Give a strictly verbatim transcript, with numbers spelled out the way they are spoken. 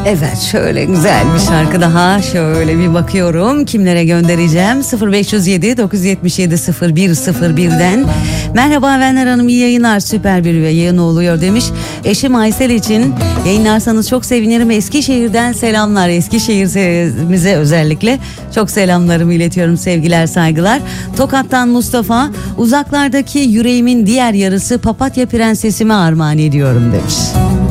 Evet, şöyle güzel bir şarkı daha, şöyle bir bakıyorum kimlere göndereceğim. Sıfır beş yüz yedi dokuz yetmiş yedi sıfır bir sıfır birden merhaba Venler Hanım, iyi yayınlar, süper bir yayın oluyor demiş. Eşim Aysel için yayınlarsanız çok sevinirim. Eskişehir'den selamlar, Eskişehir'imize özellikle çok selamlarımı iletiyorum, sevgiler saygılar. Tokat'tan Mustafa, uzaklardaki yüreğimin diğer yarısı Papatya Prensesime armağan ediyorum demiş.